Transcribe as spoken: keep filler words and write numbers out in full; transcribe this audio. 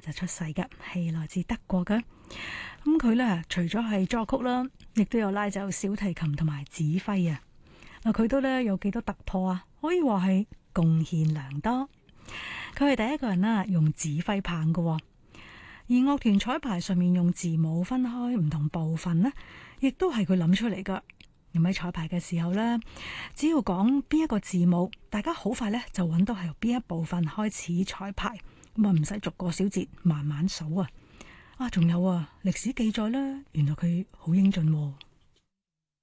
就出世嘅，係來自德國嘅。咁佢咧除咗係作曲啦，亦都有拉奏小提琴同埋指揮啊。嗱，佢都咧有幾多突破啊？可以話係貢獻良多。佢係第一個人啦，用指揮棒嘅。而樂團彩排上面用字母分開唔同部分呢，亦都係佢諗出嚟噶。咁喺彩排嘅時候呢，只要講邊一個字母，大家好快咧就揾到係由邊一部分開始彩排，咁啊唔使逐個小節慢慢數啊。啊，仲有啊，歷史記載咧，原來佢好英俊喎。